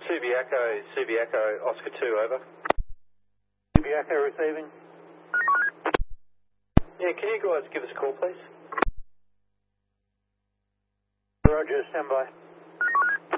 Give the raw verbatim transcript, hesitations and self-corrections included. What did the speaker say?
Subiaco, Subiaco, Oscar two, over. Subiaco receiving. Yeah, can you guys give us a call, please? Roger, stand by.